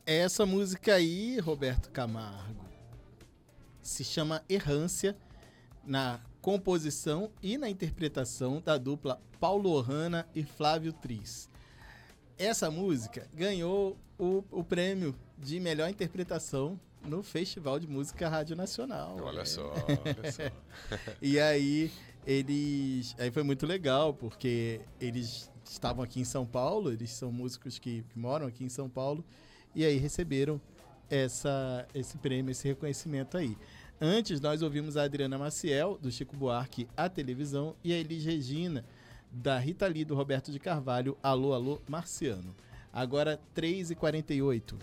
Essa música aí, Roberto Camargo, se chama Errância, na composição e na interpretação da dupla Paulo Ohana e Flávio Tris. Essa música ganhou o prêmio de melhor interpretação no Festival de Música Rádio Nacional. Olha só, olha só. E aí foi muito legal, porque eles estavam aqui em São Paulo, eles são músicos que moram aqui em São Paulo, e aí receberam esse prêmio, esse reconhecimento aí. Antes, nós ouvimos a Adriana Maciel, do Chico Buarque, A Televisão, e a Elis Regina, da Rita Lee, do Roberto de Carvalho, Alô, Alô, Marciano. Agora, 3h48.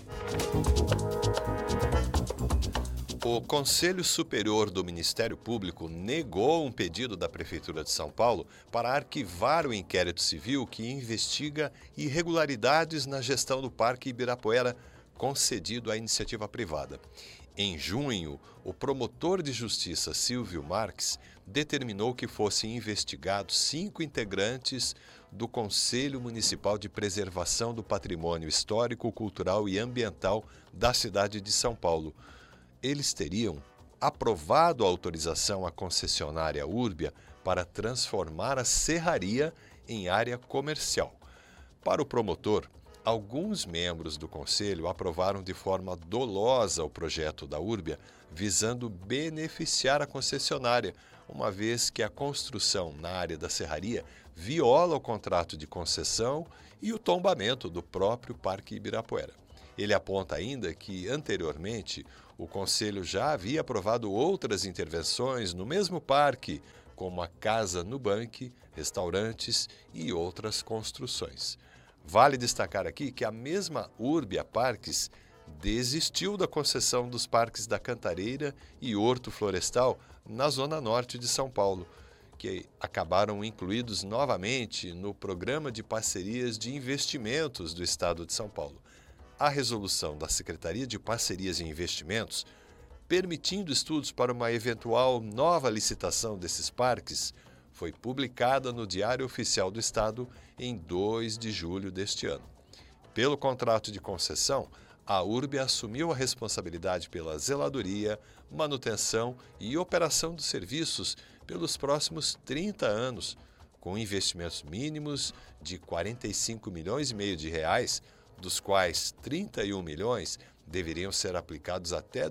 O Conselho Superior do Ministério Público negou um pedido da Prefeitura de São Paulo para arquivar o inquérito civil que investiga irregularidades na gestão do Parque Ibirapuera, concedido à iniciativa privada. Em junho, o promotor de justiça Silvio Marques determinou que fossem investigados 5 integrantes do Conselho Municipal de Preservação do Patrimônio Histórico, Cultural e Ambiental da cidade de São Paulo. Eles teriam aprovado a autorização à concessionária Urbia para transformar a serraria em área comercial. Para o promotor, alguns membros do Conselho aprovaram de forma dolosa o projeto da Urbia, visando beneficiar a concessionária, uma vez que a construção na área da serraria viola o contrato de concessão e o tombamento do próprio Parque Ibirapuera. Ele aponta ainda que, anteriormente, o Conselho já havia aprovado outras intervenções no mesmo parque, como a Casa Nubank, restaurantes e outras construções. Vale destacar aqui que a mesma Urbia Parques desistiu da concessão dos parques da Cantareira e Horto Florestal na zona norte de São Paulo, que acabaram incluídos novamente no Programa de Parcerias de Investimentos do Estado de São Paulo. A resolução da Secretaria de Parcerias e Investimentos, permitindo estudos para uma eventual nova licitação desses parques, foi publicada no Diário Oficial do Estado em 2 de julho deste ano. Pelo contrato de concessão, a Urbia assumiu a responsabilidade pela zeladoria, manutenção e operação dos serviços pelos próximos 30 anos, com investimentos mínimos de R$ 45,5 milhões de reais, dos quais 31 milhões deveriam ser aplicados até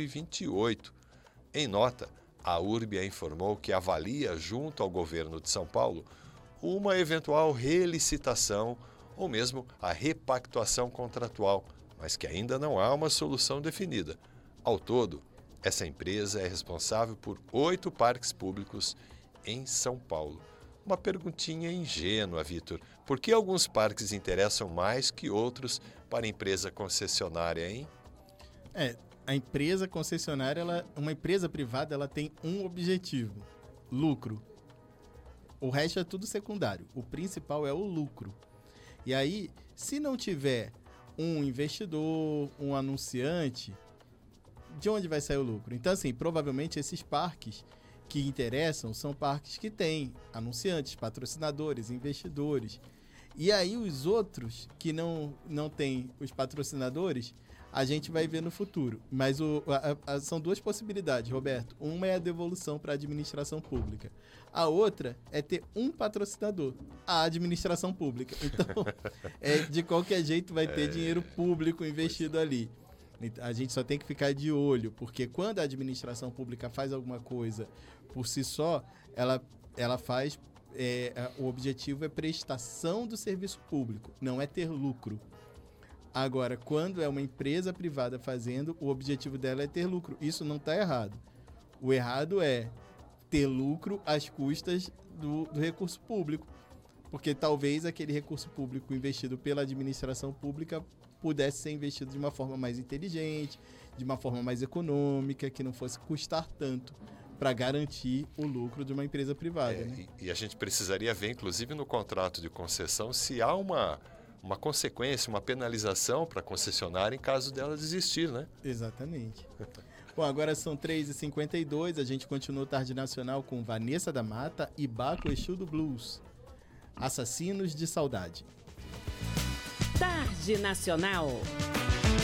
2028. Em nota, a Urbia informou que avalia, junto ao governo de São Paulo, uma eventual relicitação ou mesmo a repactuação contratual, mas que ainda não há uma solução definida. Ao todo, essa empresa é responsável por 8 parques públicos em São Paulo. Uma perguntinha ingênua, Vitor. Por que alguns parques interessam mais que outros para a empresa concessionária, hein? A empresa concessionária, uma empresa privada, ela tem um objetivo: lucro. O resto é tudo secundário. O principal é o lucro. E aí, se não tiver um investidor, um anunciante, de onde vai sair o lucro? Então, assim, provavelmente esses parques que interessam são parques que têm anunciantes, patrocinadores, investidores. E aí os outros que não têm os patrocinadores, a gente vai ver no futuro. Mas são 2 possibilidades, Roberto. Uma é a devolução para a administração pública. A outra é ter um patrocinador, a administração pública. Então, de qualquer jeito vai ter dinheiro público investido ali. A gente só tem que ficar de olho, porque quando a administração pública faz alguma coisa por si só, ela faz... o objetivo é prestação do serviço público, não é ter lucro. Agora, quando é uma empresa privada fazendo, o objetivo dela é ter lucro. Isso não está errado. O errado é ter lucro às custas do recurso público. Porque talvez aquele recurso público investido pela administração pública pudesse ser investido de uma forma mais inteligente, de uma forma mais econômica, que não fosse custar tanto para garantir o lucro de uma empresa privada. Né? E a gente precisaria ver, inclusive, no contrato de concessão, se há uma consequência, uma penalização para a concessionária em caso dela desistir, né? Exatamente. Bom, agora são 3h52, a gente continua o Tarde Nacional com Vanessa da Mata e Baco Exu do Blues. Assassinos de Saudade. Tarde Nacional.